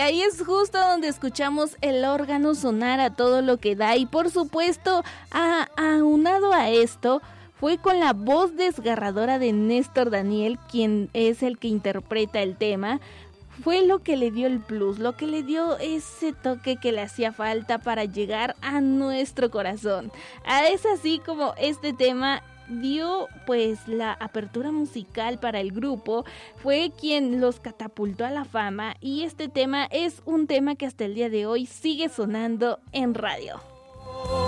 ahí es justo donde escuchamos el órgano sonar a todo lo que da y por supuesto, aunado a esto, fue con la voz desgarradora de Néstor Daniel, quien es el que interpreta el tema. Fue lo que le dio el plus, lo que le dio ese toque que le hacía falta para llegar a nuestro corazón. Es así como este tema dio pues la apertura musical para el grupo, fue quien los catapultó a la fama y este tema es un tema que hasta el día de hoy sigue sonando en radio.